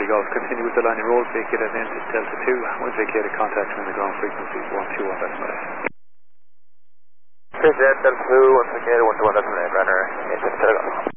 Charlie Golf. Continue with the line and roll, vacate at Memphis Delta 2. Once vacated, contact me on the ground frequency 121 decimal 8. Delta 2, once vacated, 121 decimal 8, runner, Memphis Delta Golf.